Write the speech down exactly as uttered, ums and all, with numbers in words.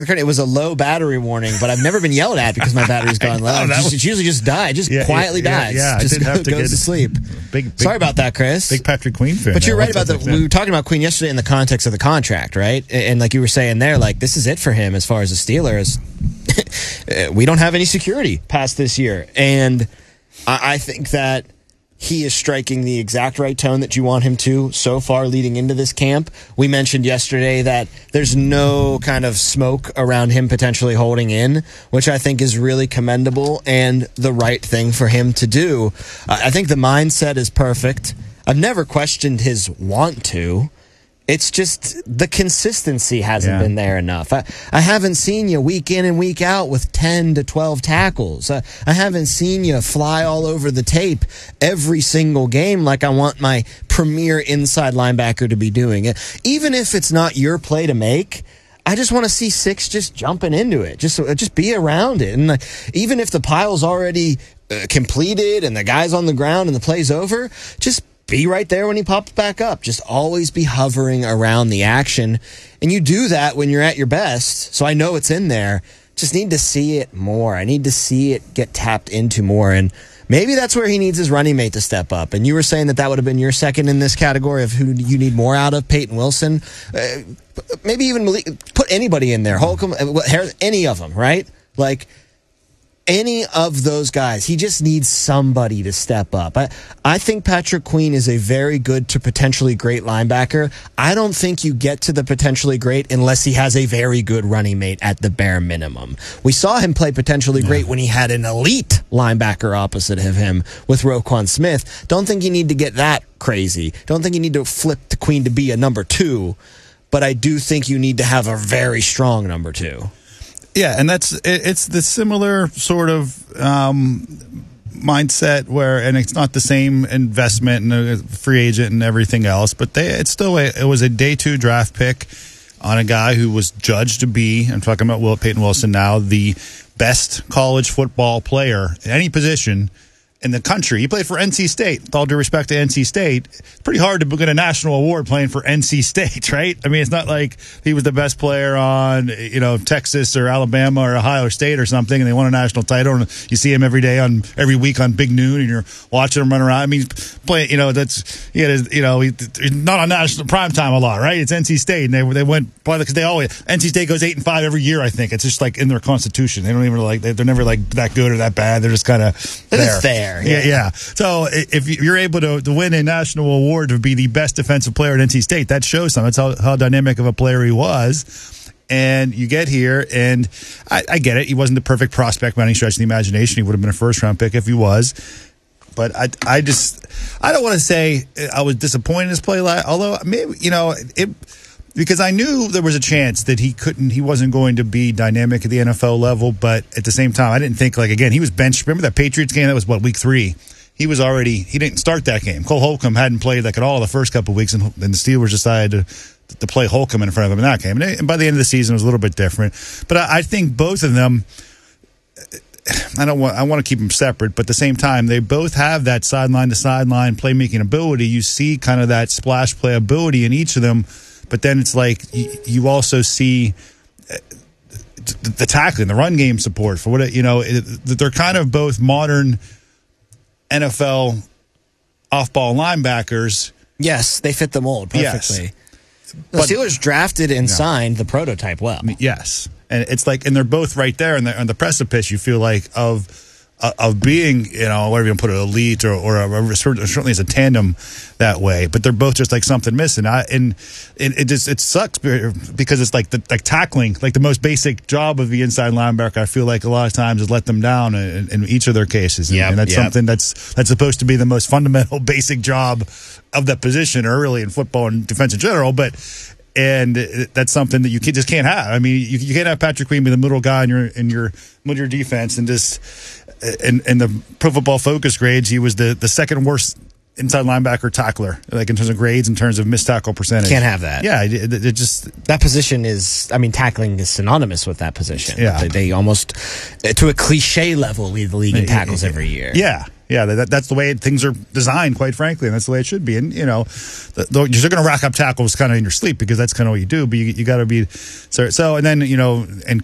It was a low battery warning, but I've never been yelled at because my battery's gone low. know, Just, was, it usually just dies. Just yeah, quietly yeah, dies. Yeah, just I did go, have to goes get to sleep. Big, big, Sorry about that, Chris. Big Patrick Queen fan. But you're man. right about that. We were talking about Queen yesterday in the context of the contract, right? And, and like you were saying there, like this is it for him as far as a Steelers. We don't have any security past this year. And I, I think that he is striking the exact right tone that you want him to so far leading into this camp. We mentioned yesterday that there's no kind of smoke around him potentially holding in, which I think is really commendable and the right thing for him to do. Uh, I think the mindset is perfect. I've never questioned his want to. It's just the consistency hasn't yeah. been there enough. I, I haven't seen you week in and week out with ten to twelve tackles. I, I haven't seen you fly all over the tape every single game like I want my premier inside linebacker to be doing it. Even if it's not your play to make, I just want to see six just jumping into it. Just, just be around it. And even if the pile's already uh, completed and the guy's on the ground and the play's over, just be right there when he pops back up. Just always be hovering around the action. And you do that when you're at your best. So I know it's in there. Just need to see it more. I need to see it get tapped into more. And maybe that's where he needs his running mate to step up. And you were saying that that would have been your second in this category of who you need more out of, Peyton Wilson. Uh, maybe even Malik, put anybody in there. Holcomb, any of them, right? Like, any of those guys. He just needs somebody to step up. I, I think Patrick Queen is a very good to potentially great linebacker. I don't think you get to the potentially great unless he has a very good running mate at the bare minimum. We saw him play potentially great when he had an elite linebacker opposite of him with Roquan Smith. Don't think you need to get that crazy. Don't think you need to flip to Queen to be a number two. But I do think you need to have a very strong number two. Yeah, and that's it, it's the similar sort of um, mindset where, and it's not the same investment and a free agent and everything else, but they it's still a, it was a day two draft pick on a guy who was judged to be, I'm talking about Will Peyton Wilson now, the best college football player in any position in the country. He played for N C State. With all due respect to N C State, it's pretty hard to get a national award playing for N C State, right? I mean, it's not like he was the best player on, you know, Texas or Alabama or Ohio State or something, and they won a national title. And you see him every day on every week on Big Noon, and you're watching him run around. I mean, playing, you know, that's he had his, you know, he, not on national prime time a lot, right? It's N C State, and they they went because they always N C State goes eight and five every year. I think it's just like in their constitution. They don't even like they're never like that good or that bad. They're just kind of there. there. Yeah. yeah, yeah. So if you're able to, to win a national award to be the best defensive player at N C State, that shows something. That's how, how dynamic of a player he was. And you get here, and I, I get it. He wasn't the perfect prospect by any stretch of the imagination. He would have been a first-round pick if he was. But I, I just, I don't want to say I was disappointed in his play. Although maybe, you know, it. Because I knew there was a chance that he couldn't, he wasn't going to be dynamic at the N F L level, but at the same time, I didn't think, like, again, he was benched. Remember that Patriots game? That was, what, week three? He was already, he didn't start that game. Cole Holcomb hadn't played, like, at all the first couple of weeks, and, and the Steelers decided to, to play Holcomb in front of him in that game. And, they, and by the end of the season, it was a little bit different. But I, I think both of them, I don't want, I want to keep them separate, but at the same time, they both have that sideline to sideline playmaking ability. You see kind of that splash play ability in each of them. But then it's like you also see the tackling, the run game support for what, you know, they're kind of both modern N F L off-ball linebackers. Yes, they fit the mold perfectly. Yes. The but, Steelers drafted and no. signed the prototype well. Yes. And it's like, and they're both right there on the, on the precipice, you feel like, of uh, of being, you know, whatever you want to put it, elite or, or, or certainly as a tandem that way. But they're both just like something missing. I, and, and it just, it sucks because it's like the like tackling, like the most basic job of the inside linebacker, I feel like a lot of times has let them down in, in each of their cases. And, yep, and that's yep. something that's, that's supposed to be the most fundamental basic job of that position, or really in football and defense in general. But And that's something that you can, just can't have. I mean, you, you can't have Patrick Queen be the middle guy in your in your middle of your defense, and just in, in the Pro Football Focus grades, he was the, the second worst inside linebacker tackler, like in terms of grades, in terms of missed tackle percentage. Can't have that. Yeah, it, it just that position is. I mean, tackling is synonymous with that position. Yeah, they, they almost to a cliche level lead the league in tackles every year. Yeah. Yeah, that, that's the way things are designed, quite frankly, and that's the way it should be. And, you know, the, the, you're going to rack up tackles kind of in your sleep because that's kind of what you do, but you, you got to be so, so. And then, you know, and